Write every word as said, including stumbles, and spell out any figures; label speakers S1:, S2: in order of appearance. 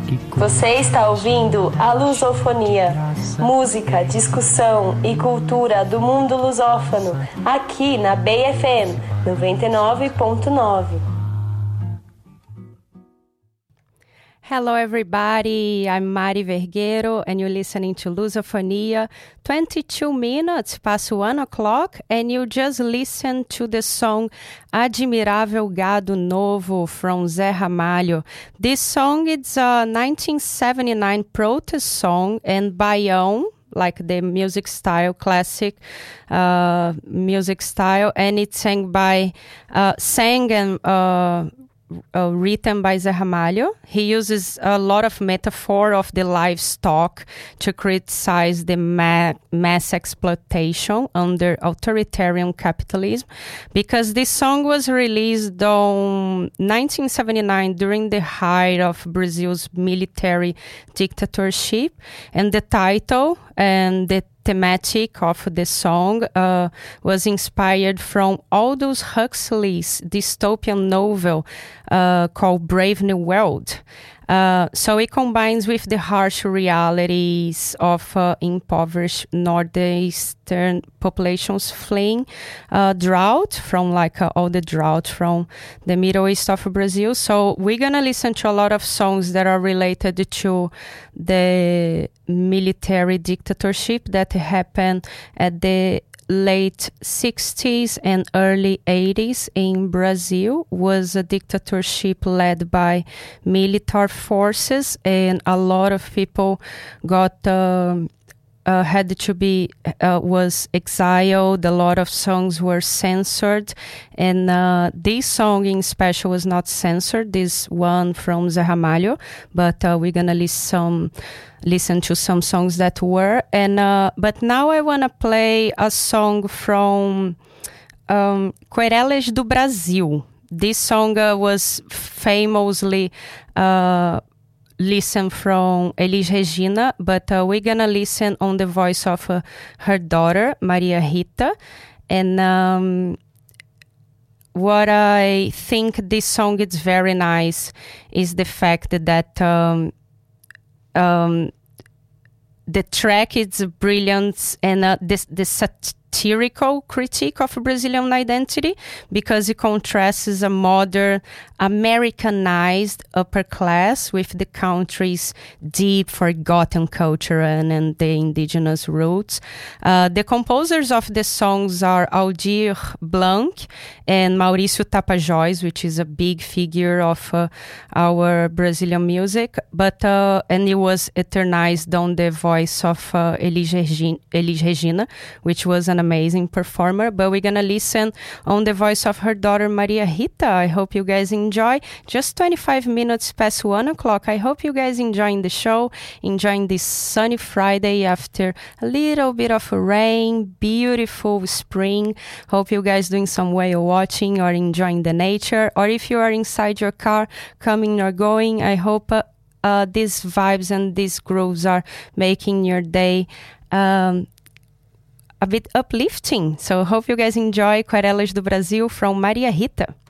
S1: Você está ouvindo a Lusofonia, música, discussão e cultura do mundo lusófono, aqui na Bay F M noventa e nove ponto nove.
S2: Hello everybody, I'm Mari Vergueiro and you're listening to Lusofonia, twenty-two minutes past one o'clock, and you just listened to the song Admirável Gado Novo from Zé Ramalho. This song is a nineteen seventy-nine protest song and baião, like the music style, classic uh, music style, and it's sang by, uh, sang and uh, Uh, written by Zé Ramalho. He uses a lot of metaphor of the livestock to criticize the ma- mass exploitation under authoritarian capitalism, because this song was released on nineteen seventy-nine during the height of Brazil's military dictatorship, and the title and the thematic of the song uh, was inspired from Aldous Huxley's dystopian novel uh, called Brave New World. Uh, so it combines with the harsh realities of uh, impoverished northeastern populations fleeing uh, drought from like uh, all the drought from the Middle East of Brazil. So we're gonna listen to a lot of songs that are related to the military dictatorship that happened at the late sixties and early eighties in Brazil. Was a dictatorship led by military forces, and a lot of people got um, uh, had to be uh, was exiled. A lot of songs were censored, and uh, this song in special was not censored. This one from Zé Ramalho, but uh, we're gonna list some. listen to some songs that were, and uh, but now I want to play a song from um, Querelas do Brasil. This song uh, was famously uh, listened from Elis Regina, but uh, we're gonna listen on the voice of uh, her daughter, Maria Rita, and um, what I think this song is very nice is the fact that um, Um, the track is brilliant, and uh, this the satirical critique of Brazilian identity, because it contrasts a modern Americanized upper class with the country's deep forgotten culture and, and the indigenous roots. Uh, the composers of the songs are Aldir Blanc and Mauricio Tapajós, which is a big figure of uh, our Brazilian music, but uh, and it was eternized on the voice of uh, Elis Regina, Elis Regina, which was an amazing performer. But we're gonna listen on the voice of her daughter Maria Rita. I hope you guys enjoy. Just twenty-five minutes past one o'clock. I hope you guys enjoying the show, enjoying this sunny Friday after a little bit of rain, beautiful spring. Hope you guys doing some whale watching or enjoying the nature, or if you are inside your car coming or going, I hope uh, uh, these vibes and these grooves are making your day um, a bit uplifting. So hope you guys enjoy Querelas do Brasil from Maria Rita.